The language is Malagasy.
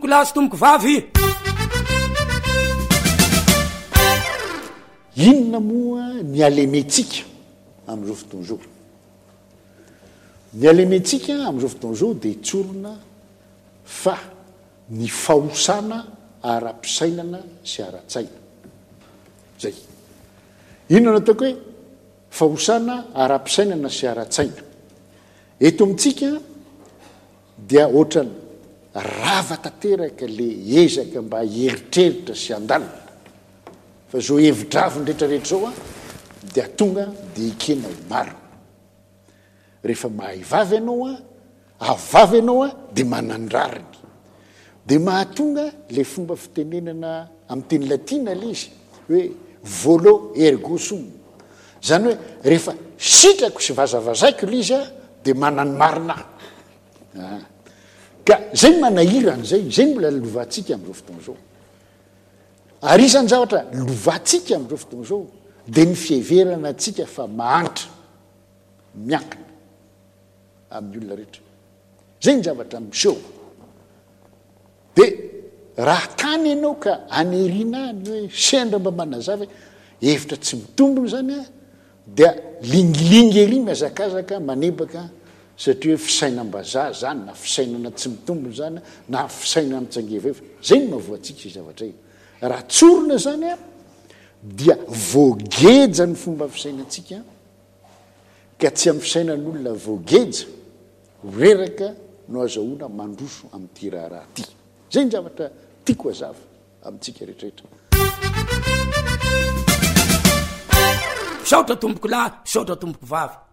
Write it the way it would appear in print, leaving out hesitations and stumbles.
tomboko lahy sy tomboko vavy. Inona moa ny alementsika amin'izao fotoana izao? Ny alementsika amin'izao fotoana izao dia tsorona fa ny fahosana ara-pisainana sy ara-tsaina. Zay. Inona no ataoko hoe fahosana ara-pisainana sy ara-tsaina? Eto amintsika dia ohatrany rava tanteraka le ezaka mba heritreritra sy andalina. Fa zao hevi-dravo nrehetrarehetra zao dia tonga dia ikena ho marina. Rehefa mahay vavy ianao avavy ianao dia manandrariny. Dia mahatonga le fomba fitenenana amin'ny teny latina le izy hoe volo ergo sum. Zany hoe rehefa sitrako sy vazavazaiko le izy dia manany marina. Ka zay manahirana zay mbola lovantsika amin'izao fotoana izao. Ary isan'ny zavatra lovantsika amin'izao fotoana izao dia ny fiheverana antsika fa mahantra miankina amin'ny olona rehetra. Zay ny zavatra miseho. Dia raha tany ianao ka aneriana ny hoe sendra mba manazava hevitra tsy mitombona zany dia lingilingy ery mihazakazaka manebaka satria hoe fisainam-bazaha zany na fisainana tsy mitombona zany na fisainana mitsangeveva. Zay ny mahavoantsika sy zavatra io. Raha tsorona zany dia voageja ny fomba fisainantsika ka tsy amin'ny fisainan'olona voageja reraka no azahoana mandroso amin'ity raharaha ty. Zay ny zavatra tiako hazava amintsika rehetrarehetra. Saotra tomboko lahy, saotra tomboko vavy.